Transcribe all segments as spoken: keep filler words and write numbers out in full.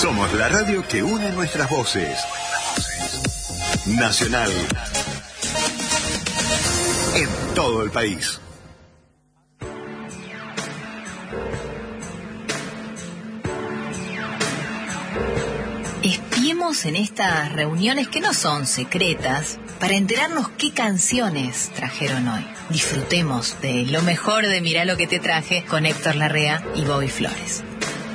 Somos la radio que une nuestras voces. Nacional. En todo el país. Espiemos en estas reuniones que no son secretas para enterarnos qué canciones trajeron hoy. Disfrutemos de lo mejor de Mirá lo que te traje con Héctor Larrea y Bobby Flores.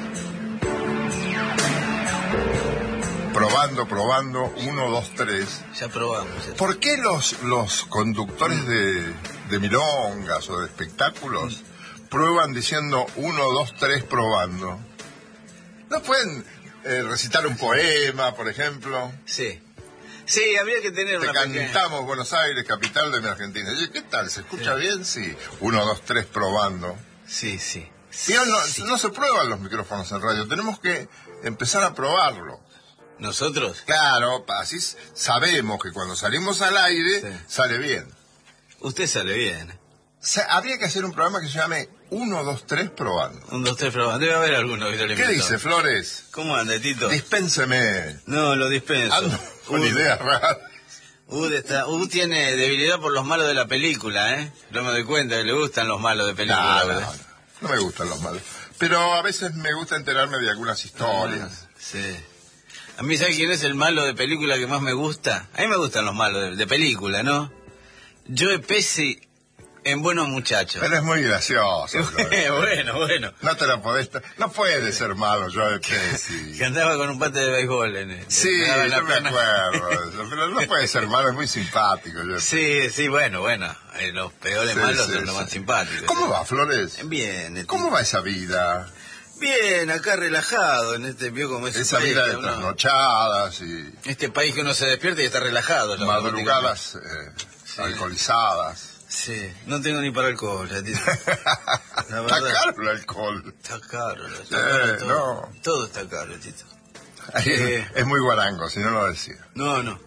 Probando, probando, uno, dos, tres. Ya probamos. Ya. ¿Por qué los, los conductores de, de milongas o de espectáculos prueban diciendo uno, dos, tres, probando? ¿No pueden eh, recitar un poema, por ejemplo? Sí. Sí, habría que tener Te una cantamos pequeña... Buenos Aires, capital de mi Argentina. Y, ¿qué tal? ¿Se escucha Sí. bien? Sí. Uno, dos, tres, probando. Sí, sí. Tío, no, Sí. no se prueban los micrófonos en radio. Tenemos que empezar a probarlo. ¿Nosotros? Claro, así sabemos que cuando salimos al aire, Sí. sale bien. Usted sale bien. O sea, habría que hacer un programa que se llame uno, dos, tres, probando. Un, dos, tres, probando. Debe haber alguno que yo le ¿Qué inventó. dice, Flores? ¿Cómo anda, Tito? Dispénseme. No, lo dispenso. Ando con Ud- ideas raras. Ud, está, Ud tiene debilidad por los malos de la película, ¿eh? No me doy cuenta que le gustan los malos de película, No, no, ¿verdad? no, no me gustan los malos. Pero a veces me gusta enterarme de algunas historias. Ah, sí. A mí, ¿sabe quién es el malo de película que más me gusta? A mí me gustan los malos de, de película, ¿no? Joe Pesci en Buenos Muchachos. Pero es muy gracioso. Flores. bueno, bueno. No te la podés... No puede ser malo, yo de Pesci. Que andaba con un bate de béisbol en el... Sí, le daba en la yo me pierna. acuerdo de eso, pero no puede ser malo, es muy simpático. Yo... Sí, sí, bueno, bueno. eh, los peores Sí, malos sí, son los sí. más simpáticos. ¿Cómo va, Flores? Bien. este- ¿Cómo va esa vida? Bien, acá relajado en este viejo como ese Esa país vida que de uno- trasnochadas y Este país que uno se despierta y está relajado. ya, madrugadas eh, Sí. alcoholizadas. Sí, no tengo ni para alcohol, ya, tío. Está verdad. caro el alcohol. Está caro, está Eh, caro todo. no. Todo está caro, Tito. Ahí Eh. es, es muy guarango, si no lo decía. No, no.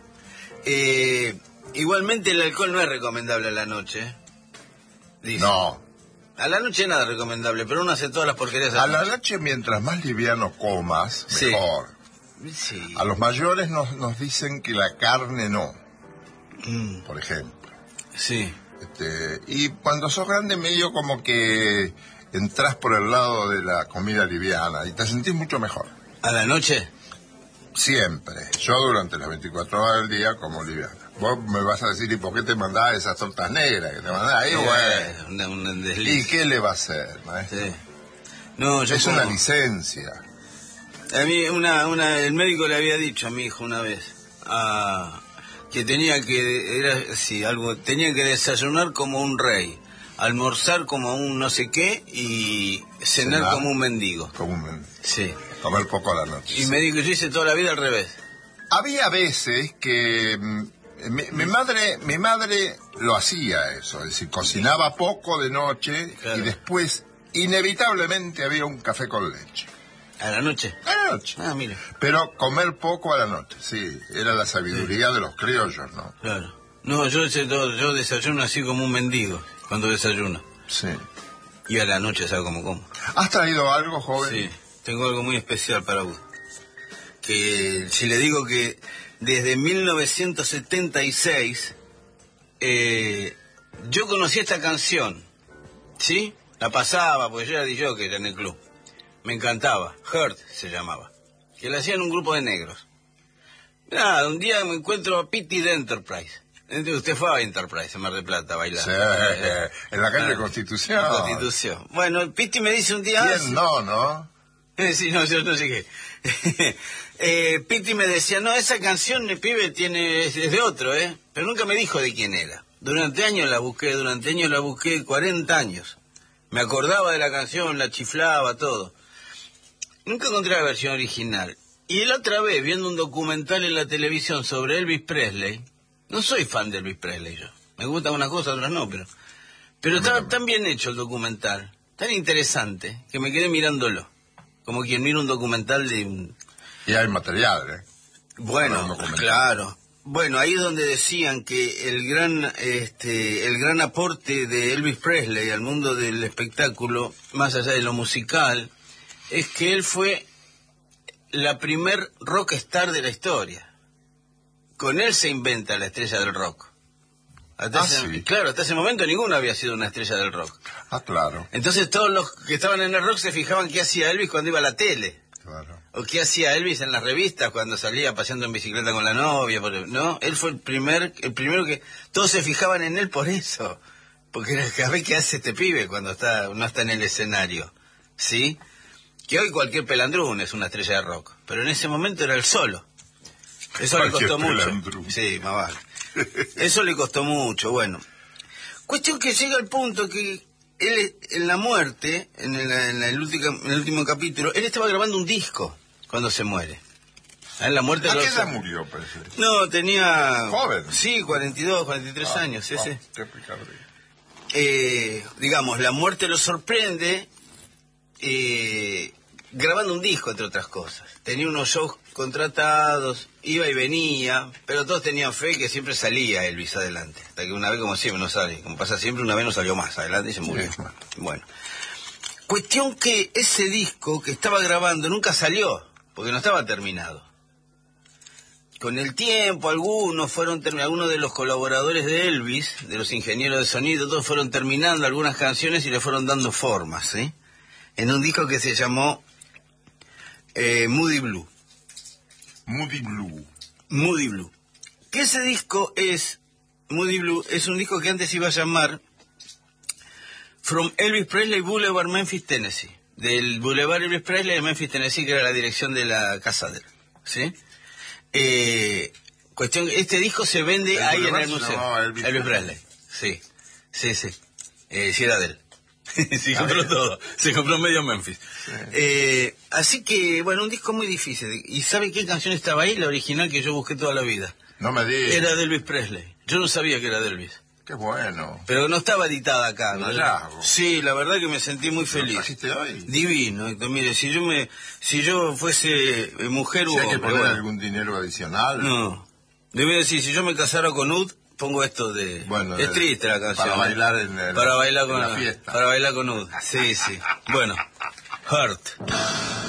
Eh, igualmente el alcohol no es recomendable a la noche. Dice. No. A la noche nada recomendable, pero uno hace todas las porquerías. A la noche, mientras más liviano comas, Sí. mejor. Sí. A los mayores nos, nos dicen que la carne no, Mm, por ejemplo. sí. Este, y cuando sos grande medio como que entras por el lado de la comida liviana y te sentís mucho mejor. ¿A la noche? Siempre. Yo durante las veinticuatro horas del día como liviana. Vos me vas a decir, ¿y por qué te mandás esas tortas negras que te mandás ahí? Eh, Bueno. un, un ¿Y desliz. qué le va a hacer, maestro? Sí. No, yo Es como- una licencia. A mí, una, una, el médico le había dicho a mi hijo una vez ah, que tenía que, era, sí, algo, tenía que desayunar como un rey, almorzar como un no sé qué y cenar Cenar. como un mendigo. Comúnmente. Sí. Comer poco a la noche. Y me dijo, yo hice toda la vida al revés. Había veces que mm, mi, mi madre mi madre lo hacía eso, es decir, cocinaba poco de noche Claro. y después inevitablemente había un café con leche. ¿A la noche? A la noche. Ah, mire. Pero comer poco a la noche, sí, era la sabiduría de los criollos, ¿no? Claro. No, yo, hice todo- yo desayuno así como un mendigo cuando desayuno. Sí. Y a la noche, ¿sabe cómo como? ¿Has traído algo, joven? Sí, tengo algo muy especial para vos. Que si le digo que desde mil novecientos setenta y seis eh, yo conocí esta canción, ¿sí? La pasaba, porque yo era D J en el club. Me encantaba, Hurt se llamaba. Que la hacían un grupo de negros. Nada, un día me encuentro a Pity de Enterprise. Usted fue a Enterprise en Mar del Plata a bailar. Sí, en la calle Ah, Constitución. Constitución. Bueno, Pity me dice un día... ¿Quién no, no? Eh, Sí, no, yo no sé qué. eh, Piti me decía, no, esa canción, el pibe, tiene, es, es de otro, ¿eh? Pero nunca me dijo de quién era. Durante años la busqué, durante años la busqué, cuarenta años. Me acordaba de la canción, la chiflaba, todo. Nunca encontré la versión original. Y la otra vez, viendo un documental en la televisión sobre Elvis Presley, no soy fan de Elvis Presley yo. Me gustan unas cosas, otras no, pero... Pero estaba tan bien hecho el documental, tan interesante, que me quedé mirándolo. Como quien mira un documental de... un- Y hay material, ¿eh? Bueno, Para un documental. claro. Bueno, ahí es donde decían que el gran, este, el gran aporte de Elvis Presley al mundo del espectáculo, más allá de lo musical, es que él fue la primer rockstar de la historia. Con él se inventa la estrella del rock. Hasta Ah, ese, sí. Claro, hasta ese momento ninguno había sido una estrella del rock. Ah, claro, Entonces todos los que estaban en el rock se fijaban qué hacía Elvis cuando iba a la tele. claro. O qué hacía Elvis en las revistas cuando salía paseando en bicicleta con la novia. por- ¿No? Él fue el primer, el primero que... Todos se fijaban en él por eso. Porque era, a ver qué hace este pibe cuando está no está en el escenario. ¿Sí? Que hoy cualquier pelandrún es una estrella de rock. Pero en ese momento era el solo. Eso le Cualquier costó mucho. pelandrún. Sí, más vale. Eso le costó mucho, bueno. Cuestión que llega al punto que él, en la muerte, en el, en el último, en el último capítulo, él estaba grabando un disco cuando se muere. En la muerte ¿A lo- qué edad murió, parece? No, tenía... Joven. Sí, cuarenta y dos, cuarenta y tres Ah, años, sí, ah, sí. qué picardía. Eh, digamos, la muerte lo sorprende eh, grabando un disco, entre otras cosas. Tenía unos shows contratados, iba y venía, pero todos tenían fe que siempre salía Elvis adelante. Hasta que una vez, como siempre, no sale. Como pasa siempre, una vez no salió más adelante y se murió. Sí. Bueno. Cuestión que ese disco que estaba grabando nunca salió, porque no estaba terminado. Con el tiempo, algunos fueron termi- algunos de los colaboradores de Elvis, de los ingenieros de sonido, todos fueron terminando algunas canciones y le fueron dando formas, ¿sí? En un disco que se llamó eh, Moody Blue. Moody Blue. Moody Blue. Que ese disco es, Moody Blue, es un disco que antes iba a llamar From Elvis Presley Boulevard, Memphis, Tennessee. Del Boulevard Elvis Presley de Memphis, Tennessee, que era la dirección de la casa de él, ¿sí? Eh, cuestión, este disco se vende El ahí en Boulevard el se museo. llamaba Elvis Elvis Presley. Presley, sí, sí, sí. Eh, sí era de él. Se Ah, compró bien. todo, se compró medio Memphis. Sí. Eh, así que, bueno, un disco muy difícil. ¿Y sabe qué canción estaba ahí? La original que yo busqué toda la vida. No me digas. Era de Elvis Presley. Yo no sabía que era de Elvis. Qué bueno. Pero no estaba editada acá. Un ¿no? hallazgo. Sí, la verdad que me sentí muy ¿Lo feliz. trajiste hoy? Divino. Héctor, mire, si yo me, si yo fuese eh, mujer Si u hay que hombre, poner bueno, algún dinero adicional. no. Le voy a decir, si yo me casara con Ud, pongo esto de... Bueno, es de- triste la canción. para ¿eh? bailar en el- Para bailar en con la fiesta. Para bailar con Ud. Sí, sí. Bueno, Hurt.